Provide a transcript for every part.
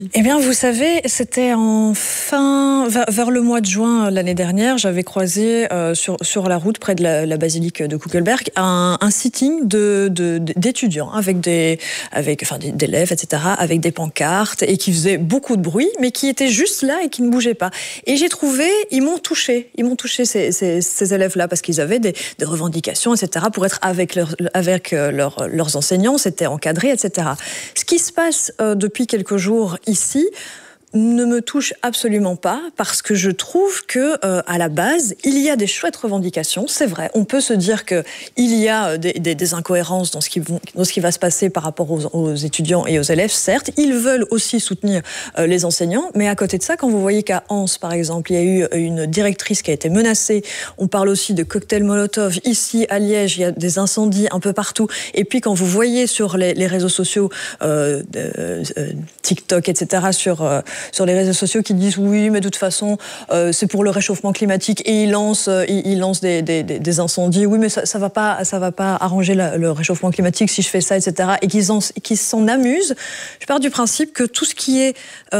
Eh bien, vous savez, c'était vers le mois de juin l'année dernière, j'avais croisé sur la route près de la basilique de Kuckelberg un sitting d'étudiants avec d'élèves, etc., avec des pancartes et qui faisaient beaucoup de bruit, mais qui étaient juste là et qui ne bougeaient pas. Et j'ai trouvé, ils m'ont touché ces élèves-là parce qu'ils avaient des revendications, etc., pour être avec leurs enseignants, c'était encadré, etc. Ce qui se passe depuis quelques jours ici ne me touche absolument pas parce que je trouve que à la base il y a des chouettes revendications, c'est vrai. On peut se dire que il y a des incohérences dans ce qui va se passer par rapport aux étudiants et aux élèves. Certes, ils veulent aussi soutenir les enseignants, mais à côté de ça, quand vous voyez qu'à Anse, par exemple, il y a eu une directrice qui a été menacée. On parle aussi de cocktails Molotov ici à Liège. Il y a des incendies un peu partout. Et puis quand vous voyez sur les réseaux sociaux, TikTok, etc., sur les réseaux sociaux qui disent oui, mais de toute façon, c'est pour le réchauffement climatique et ils lancent des incendies. Oui, mais ça va pas arranger le réchauffement climatique si je fais ça, etc. Et qu'ils s'en amusent. Je pars du principe que tout ce qui est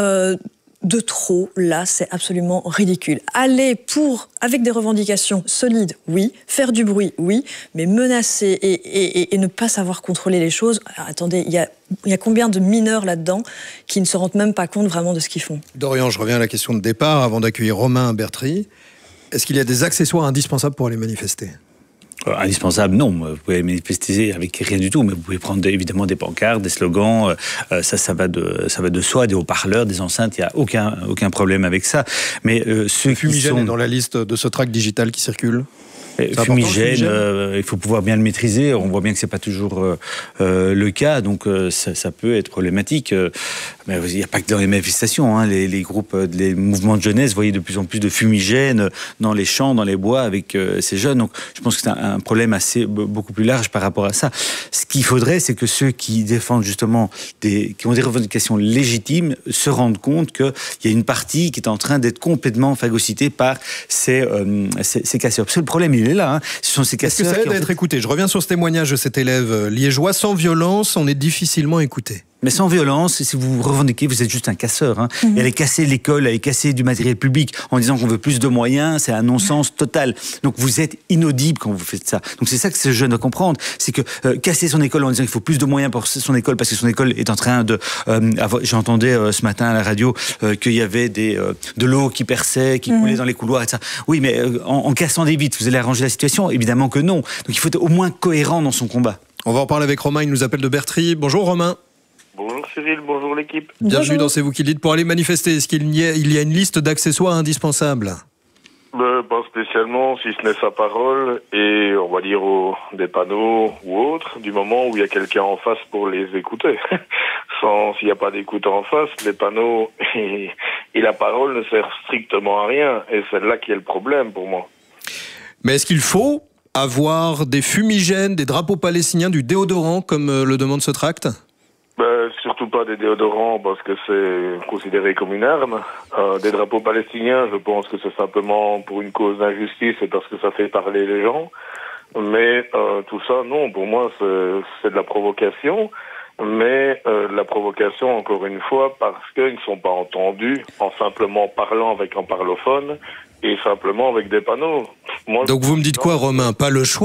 de trop, là, c'est absolument ridicule. Aller avec des revendications solides, oui. Faire du bruit, oui. Mais menacer et ne pas savoir contrôler les choses, attendez, il y a combien de mineurs là-dedans qui ne se rendent même pas compte vraiment de ce qu'ils font? Dorian, je reviens à la question de départ avant d'accueillir Romain Bertry. Est-ce qu'il y a des accessoires indispensables pour aller manifester ? Indispensable, non. Vous pouvez manifester avec rien du tout, mais vous pouvez prendre évidemment des pancartes, des slogans. Ça va de soi, des haut-parleurs, des enceintes. Il n'y a aucun problème avec ça. Mais ceux fumigène est dans la liste de ce tract digital qui circule. Fumigène, il faut pouvoir bien le maîtriser. On voit bien que c'est pas toujours le cas, donc ça peut être problématique. Mais il n'y a pas que dans les manifestations. Hein. Les groupes, les mouvements de jeunesse, vous voyez de plus en plus de fumigènes dans les champs, dans les bois avec ces jeunes. Donc je pense que c'est un problème beaucoup plus large par rapport à ça. Ce qu'il faudrait, c'est que ceux qui défendent justement qui ont des revendications légitimes se rendent compte qu'il y a une partie qui est en train d'être complètement phagocytée par ces casseurs. Parce que le problème, il est là. Hein. Ce sont ces casseurs. Est-ce que ça aide à être écouté ? Je reviens sur ce témoignage de cet élève liégeois. Sans violence, on est difficilement écouté. Mais sans violence, si vous revendiquez, vous êtes juste un casseur. Hein. Et aller casser l'école, aller casser du matériel public en disant qu'on veut plus de moyens, c'est un non-sens total. Donc vous êtes inaudible quand vous faites ça. Donc c'est ça que ce jeune doit comprendre. C'est que casser son école en disant qu'il faut plus de moyens pour son école parce que son école est en train de... J'entendais ce matin à la radio qu'il y avait de l'eau qui perçait, qui coulait dans les couloirs, etc. Oui, mais en cassant des vitres, vous allez arranger la situation ? Évidemment que non. Donc il faut être au moins cohérent dans son combat. On va en parler avec Romain, il nous appelle de Bertry. Bonjour Romain. Bonjour Cyril, bonjour l'équipe. Bienvenue dans C'est vous qui le dites. Pour aller manifester, est-ce qu'il y a une liste d'accessoires indispensables ? Pas spécialement, si ce n'est sa parole et on va dire des panneaux ou autres, du moment où il y a quelqu'un en face pour les écouter. S'il n'y a pas d'écoute en face, les panneaux et la parole ne servent strictement à rien. Et c'est là qu'il y a le problème pour moi. Mais est-ce qu'il faut avoir des fumigènes, des drapeaux palestiniens, du déodorant comme le demande ce tract ? Surtout pas des déodorants parce que c'est considéré comme une arme. Des drapeaux palestiniens, je pense que c'est simplement pour une cause d'injustice et parce que ça fait parler les gens. Mais tout ça, non, pour moi, c'est de la provocation. Mais la provocation, encore une fois, parce qu'ils ne sont pas entendus en simplement parlant avec un parlophone et simplement avec des panneaux. Moi, donc vous me dites quoi, Romain ? Pas le choix ?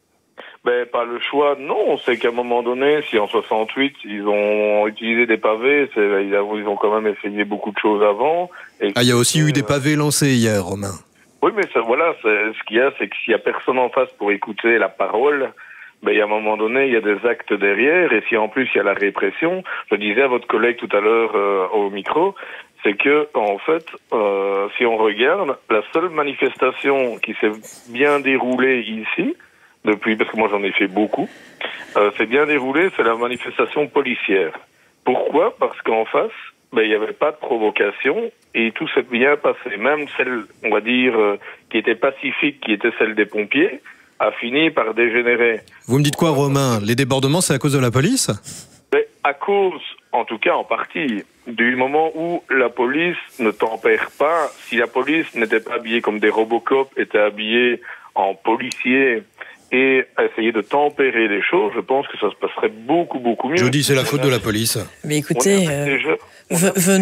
Pas le choix, non. C'est qu'à un moment donné, si en 68, ils ont utilisé des pavés, ils ont quand même essayé beaucoup de choses avant. Il y a aussi eu des pavés lancés hier, Romain. Oui, mais ce qu'il y a, c'est que s'il y a personne en face pour écouter la parole, il y a un moment donné, il y a des actes derrière, et si en plus il y a la répression, je disais à votre collègue tout à l'heure au micro, c'est que, en fait, si on regarde, la seule manifestation qui s'est bien déroulée ici, parce que moi j'en ai fait beaucoup, c'est bien déroulé, c'est la manifestation policière. Pourquoi ? Parce qu'en face, il n'y avait pas de provocation et tout s'est bien passé. Même celle, on va dire, qui était pacifique, qui était celle des pompiers, a fini par dégénérer. Vous me dites quoi, Romain ? Les débordements, c'est à cause de la police ? À cause, en tout cas en partie, du moment où la police ne tempère pas. Si la police n'était pas habillée comme des Robocop, était habillée en policiers et essayer de tempérer les choses, je pense que ça se passerait beaucoup mieux. Je dis c'est la faute de la police. Mais écoutez,